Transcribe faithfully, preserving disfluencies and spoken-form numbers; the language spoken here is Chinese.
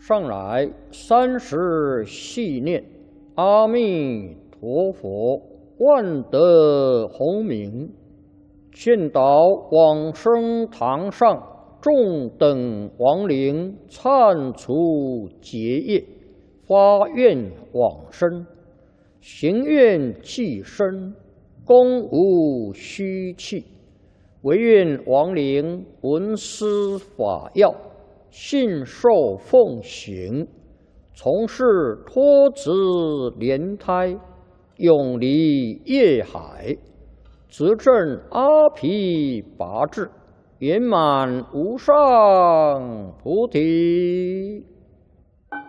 上来三十细念，阿弥陀佛，万德洪名，劝导往生堂上众等亡灵忏除结业，发愿往生，行愿济身，功无虚弃，唯愿亡灵闻思法要，信受奉行，从事脱子莲胎，永离业海，则证阿毗跋致，圆满无上菩提。